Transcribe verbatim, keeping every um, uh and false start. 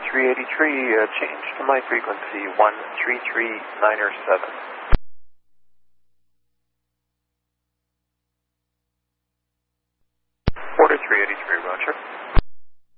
three eighty-three, uh, change to my frequency one three three nine seven. Order three eighty-three, roger.